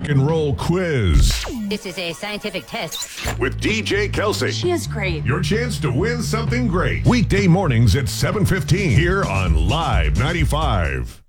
rock and roll quiz This is a scientific test. with DJ Kelsey. She is great. Your chance to win something great. Weekday mornings at 7:15 here on Live 95.